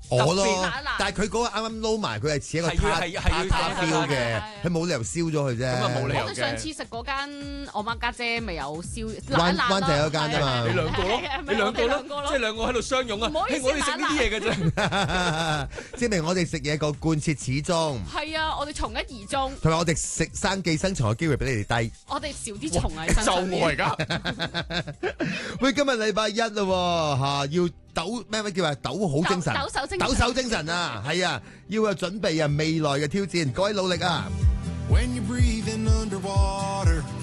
我咯，但係佢嗰個啱啱撈埋，佢係似一個塔標嘅，佢冇理由燒咗佢啫。 咁啊冇理由嘅。 我哋上次食嗰間我媽家姐咪有燒灣仔嗰間啫嘛。 你兩個咯，你兩個咯，即係兩個喺度相擁啊！我哋食呢啲嘢嘅啫， 證明我哋食嘢個貫徹始終。 係啊，我哋從一而終， 同埋我哋食生寄生蟲嘅機會比你哋低。 我哋少啲蟲喺身上面。 就我而家。 喂，今日禮拜一啦，吓要咩叫抖好精神，抖擻精神啊，係啊，要有準備啊，未來嘅挑戰，各位努力啊！ When you're breathing underwater